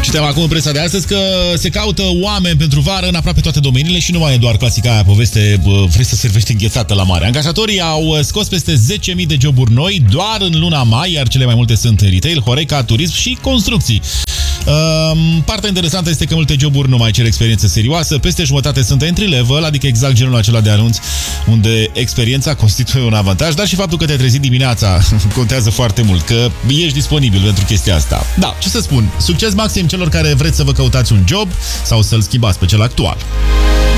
Citem acum în presa de astăzi că se caută oameni pentru vară în aproape toate domeniile și nu mai e doar clasica aia poveste, vrei să servești înghețată la mare. Angajatorii au scos peste 10.000 de joburi noi doar în luna mai, iar cele mai multe sunt retail, Horeca, turism și construcții. Partea interesantă este că multe joburi nu mai cer experiență serioasă, peste jumătate sunt entry-level, adică exact genul acela de anunț unde experiența constituie un avantaj, dar și faptul că te-ai trezit dimineața contează foarte mult, că ești disponibil pentru chestia asta. Da, ce să spun, succes maxim celor care vreți să vă căutați un job sau să-l schimbați pe cel actual.